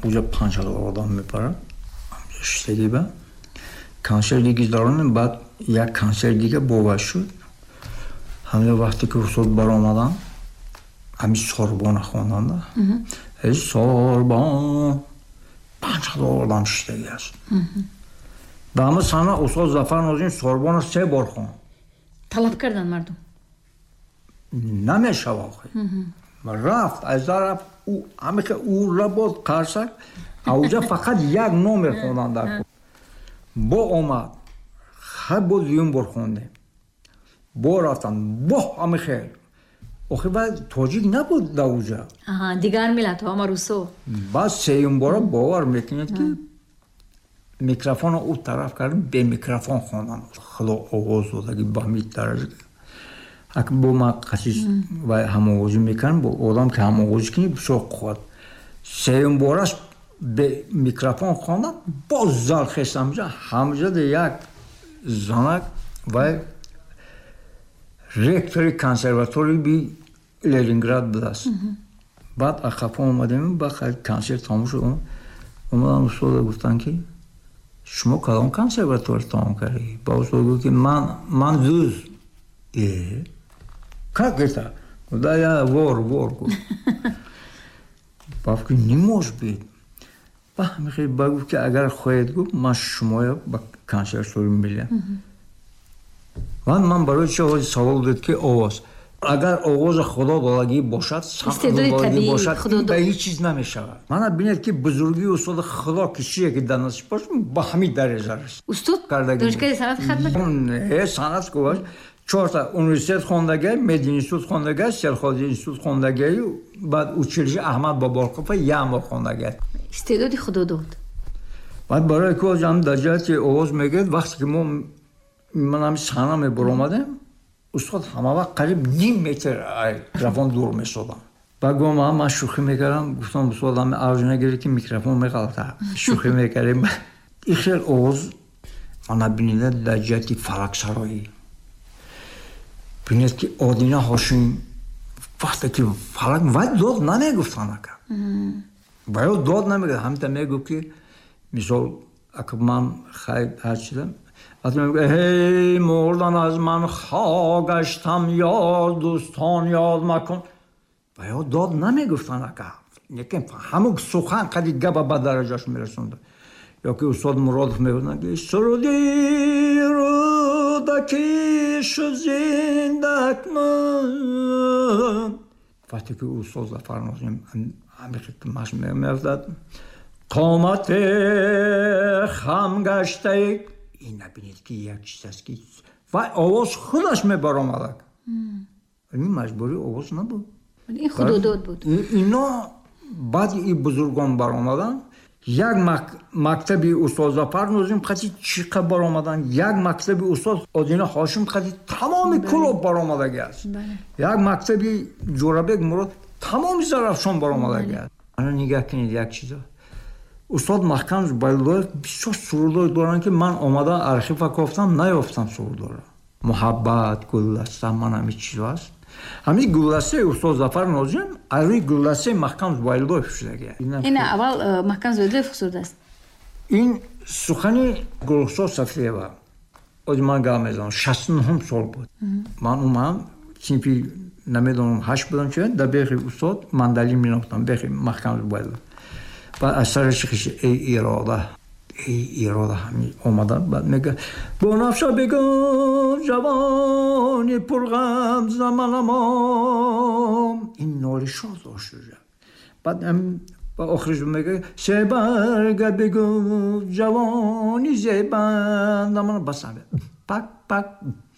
اونجا 5,000 آدم میپرن شتگی با کنسرت دیگه دارن بعد یک کنسرت دیگه باور شد همه وقتی که رسول برآمدن همین سوربن خواندن ای سوربن 5,000 آدم شتگی است دامه سنا استاد ظفر نازنین سوربن 3 بار خوند طلب کردن مردم نمیشه واقعی رفت از طرف او همه که او را بود قرصک اوجا فقط یک نمر خوندن در با اومد خب بود یون بار خونده با رفتن با همه خیل آخه باید تاجیک نبود در اوجا دیگر ملت ها روسو بعد سیون بارا باور میکنید که میکروفون او طرف کردن به میکروفون خوندن خدا آواز داده که به همین درجه اگه با ما قصیص و هماغوزی میکنم با آدم که هماغوزی کنی بسیار خود سیون بارش به میکروفون خوندن باز زال خستم همجا ده یک زنک و رکتوری کنسرواتوری بی لنینگراد بود است بعد اخفا اومدیم با کنسرت تمام شد اومدن استاد گفتن که شما کدام کنسرواتوری تمام کردی با استاد گفت که من دوز как это? Да я вор гуд. Бавки не может быть. Михаил Багов ки агар хоҳед гуфт ман шуморо ба консерватория мебирам. Ман барои чӣ савол дод ки овоз агар овози худододагӣ бошад самъдодагӣ бошад ба ҳеҷ чиз намешавад. Мана бинед ки бузургии устоди худо ки чие ки дар насиб бошад ба ҳамин дарежа раст. Устод донишгоҳи санъат хатм санъат гуфт 4 университет хондагӣ, мединститут хондагӣ, серхози институт хондагӣ, баъд училищи Аҳмад Боборқупа ям хондагӣ. Истеъдоди худо дод. Баъд барои ки ҳам дар ҷиҳати овоз мегӯяд вақте ки мо манам саҳна мебаромадем, устод ҳама вақт қариб 1 метр микрофон дур месодам. Баъд гуфтам ман шӯхӣ мекардам, гуфтам устод ҳам авҷ нагирӣ ки микрофон меғалта. Шӯхӣ мекардем. ин хел овоз мана бинида дар ҷиҳати фалаксароӣ. بینید که آدینه هاشون وقتی که فلک باید داد نمیگفتن اکا باید داد نمیگفتن همیتا میگفت که مثال اکا من خیلی هرچ شدم وقتی میگفت هی مردن از من خواگشتم یاد دوستان یاد مکن باید داد نمیگفتن اکا لیکن همون سخن قدی گبا با درجهش میرسونده یا که استاد مرادف میگفتن که سرودی دکیش زندک من وقتی که استاد ظفر نازنین همیشه که مشت میافتد قامت خم گشته این نبینید که یک چیز است که و آواز خودش میبرامد این مجبوری آواز نبود این خودداد بود اینا بعد این بزرگان برآمدن یک مکتبی استاد ظفر نازنین خاطی چیقه برآمدن یک مکتبی استاد آدینه هاشم خاطی تمام کلوب برآمدگی است یک مکتبی جورابک مراد تمام زرافشان برآمدگی است انا نگاه کنید یک چیزا استاد محکم بایلدار بسیار سرودار دارن که من آمدن ارخیف گفتم نیافتم سرودار محبت گلدسته من همین چیز است همین گلدسته استاد ظفر نازنین روی گلدسته محکم بایلدار شده این اول محکم بایلدار فسرده است این سخنی گلخسار صفیه از من گام میزنم 69 سال بود من اومدم چیپی نمیدونم 8 بودم چه در بیخی استاد مندلی میناختم بیخی محکم بایلدار بعد از سرش خیش ای اراده همین اومدن بعد میگه با نفشه بگم جوانی پرغم زمانم این نالی شاد داشته بعد هم با آخرش میگه سه برگه بگم جوانی زیبند زمانم بس هم پک